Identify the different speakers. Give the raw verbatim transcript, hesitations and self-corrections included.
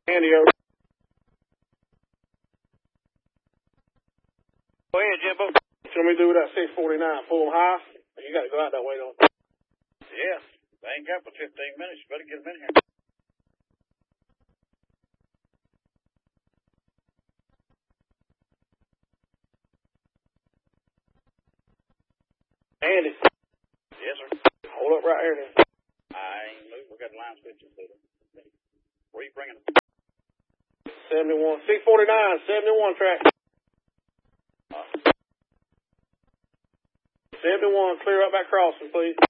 Speaker 1: Andy over. Go ahead, Jimbo. Show me do that six forty-nine. Pull them high. You got to go out that way, don't you?
Speaker 2: Yeah. They ain't got but fifteen minutes. You better get them in here.
Speaker 1: Andy.
Speaker 2: Yes, sir.
Speaker 1: Hold up right here then.
Speaker 2: I ain't moving. We got line switches. Where are you bringing them?
Speaker 1: seventy-one. six forty-nine. seventy-one track.
Speaker 2: Uh,
Speaker 1: seventy-one. Clear up that crossing, please.